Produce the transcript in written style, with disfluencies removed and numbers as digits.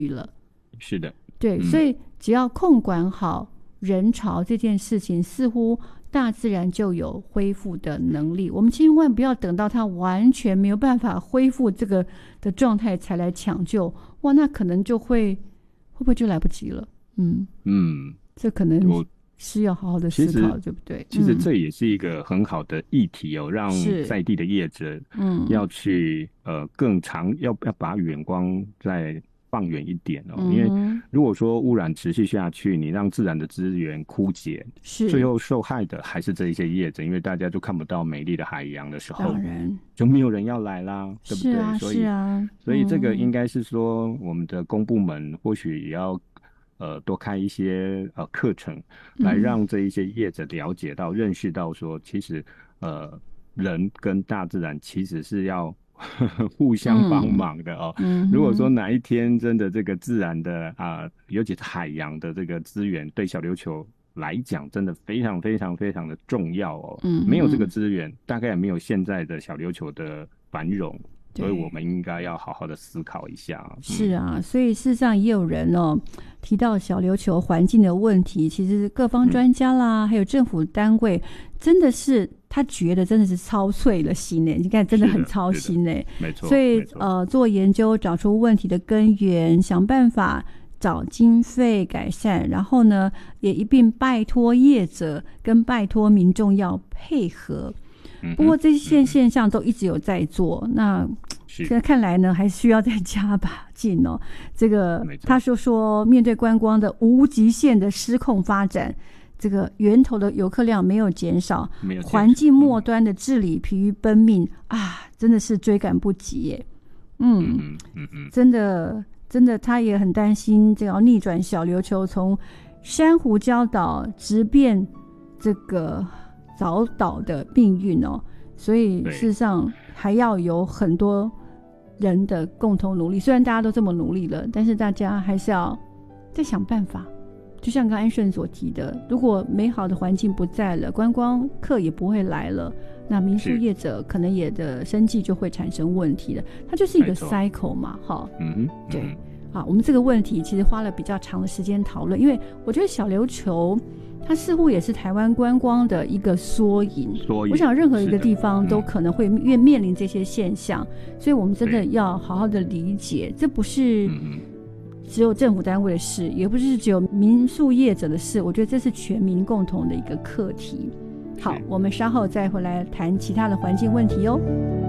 了。 是的， 对，所以只要控管好人潮这件事情，似乎大自然就有恢复的能力。我们千万不要等到它完全没有办法恢复这个的状态才来抢救，哇，那可能会不会就来不及了？这可能是要好好的思考，对不对？ 其实这也是一个很好的议题哦，让在地的业者要去更长，要把眼光再放远一点哦。因为如果说污染持续下去，你让自然的资源枯竭，最后受害的还是这一些业者，因为大家就看不到美丽的海洋的时候， 当然就没有人要来啦，对不对？所以这个应该是说，我们的公部门或许也要多开一些课程，来让这一些业者了解到、认识到说，其实人跟大自然其实是要互相帮忙的哦。如果说哪一天真的这个自然的尤其是海洋的这个资源对小琉球来讲真的非常非常非常的重要哦。没有这个资源，大概也没有现在的小琉球的繁荣。所以我们应该要好好的思考一下。 是啊，所以事实上也有人提到小琉球环境的问题，其实各方专家啦，还有政府单位，真的是他觉得真的是操碎了心你看真的很操心没错。 所以做研究，找出问题的根源，想办法找经费改善，然后呢也一并拜托业者跟拜托民众要配合。不过这些现象都一直有在做，那现在看来呢还需要再加把劲哦。这个他说面对观光的无极限的失控发展，这个源头的游客量没有减少，环境末端的治理疲于奔命真的是追赶不及耶。真的他也很担心这要逆转小琉球从珊瑚礁岛直变这个早岛的命运所以事实上还要有很多人的共同努力。虽然大家都这么努力了，但是大家还是要再想办法。就像刚安顺所提的，如果美好的环境不在了，观光客也不会来了，那民宿业者可能也的生计就会产生问题了。它就是一个 cycle 嘛，对。好，我们这个问题其实花了比较长的时间讨论，因为我觉得小琉球它似乎也是台湾观光的一个缩影。我想任何一个地方都可能会面临这些现象，所以我们真的要好好的理解，这不是只有政府单位的事，也不是只有民宿业者的事，我觉得这是全民共同的一个课题。好，我们稍后再回来谈其他的环境问题哦。